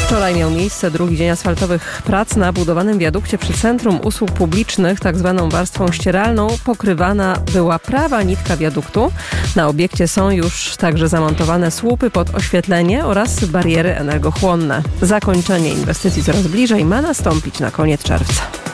Wczoraj miał miejsce drugi dzień asfaltowych prac na budowanym wiadukcie przy Centrum Usług Publicznych. Tak zwaną warstwą ścieralną pokrywana była prawa nitka wiaduktu. Na obiekcie są już także zamontowane słupy pod oświetlenie oraz bariery energochłonne. Zakończenie inwestycji coraz bliżej ma nastąpić na koniec czerwca.